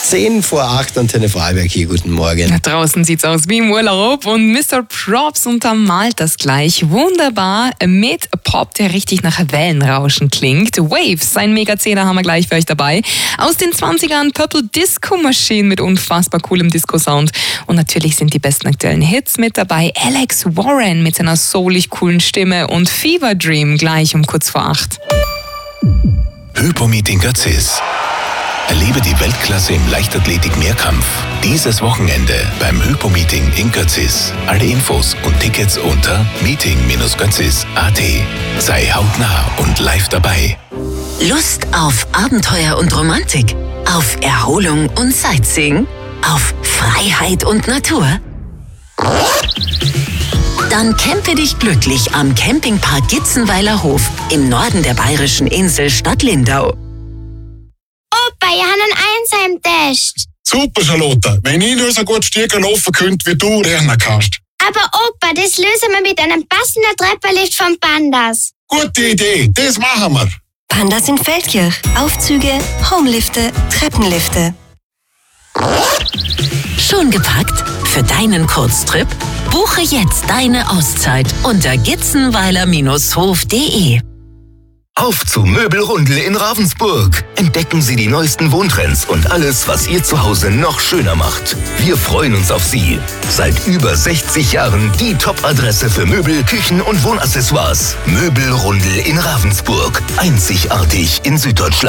10 vor 8 Antenne Vorarlberg hier. Guten Morgen. Draußen sieht's aus wie im Urlaub und Mr. Props untermalt das gleich wunderbar mit Pop, der richtig nach Wellenrauschen klingt. Waves, sein Mega-Zehner haben wir gleich für euch dabei. Aus den 20ern Purple Disco Machine mit unfassbar coolem Disco-Sound. Und natürlich sind die besten aktuellen Hits mit dabei. Alex Warren mit seiner soulig coolen Stimme und Fever Dream gleich um kurz vor 8. Hypo-Meeting Götzis. Erlebe die Weltklasse im Leichtathletik-Mehrkampf. Dieses Wochenende beim Hypo-Meeting in Götzis. Alle Infos und Tickets unter meeting-götzis.at. Sei hautnah und live dabei. Lust auf Abenteuer und Romantik? Auf Erholung und Sightseeing? Auf Freiheit und Natur? Dann campe dich glücklich am Campingpark Gitzenweiler Hof im Norden der bayerischen Insel Stadt Lindau. Opa, ich habe einen Eins-Heim-Test. Super, Charlotte. Wenn ich nur so gut Stiegen laufen könnte, wie du rennen kannst. Aber Opa, das lösen wir mit einem passenden Treppenlift von Pandas. Gute Idee, das machen wir. Pandas in Feldkirch. Aufzüge, Homelifte, Treppenlifte. Schon gepackt? Für deinen Kurztrip? Buche jetzt deine Auszeit unter gitzenweiler-hof.de. Auf zu Möbelrundel in Ravensburg. Entdecken Sie die neuesten Wohntrends und alles, was Ihr Zuhause noch schöner macht. Wir freuen uns auf Sie. Seit über 60 Jahren die Top-Adresse für Möbel, Küchen und Wohnaccessoires. Möbelrundel in Ravensburg. Einzigartig in Süddeutschland.